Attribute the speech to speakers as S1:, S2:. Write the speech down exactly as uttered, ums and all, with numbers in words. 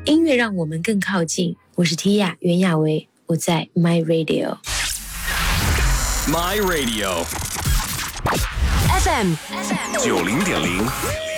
S1: 音乐让我们更靠近。我是 Tia 袁娅维，我在 My
S2: Radio。My Radio。F M 九零点零。